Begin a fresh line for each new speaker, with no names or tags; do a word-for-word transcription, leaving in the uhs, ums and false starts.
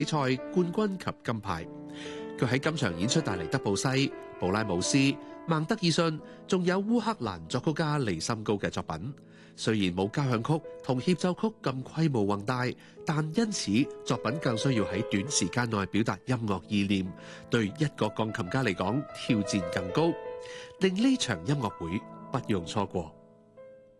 比賽冠軍及金牌。佢喺今場演出帶嚟德布西、布拉姆斯、孟德爾遜，仲有烏克蘭作曲家利森高嘅作品。雖然冇交響曲同協奏曲咁規模宏大，但因此作品更需要喺短時間內表達音樂意念，對一個鋼琴家嚟講挑戰更高，令呢場音樂會不容錯過。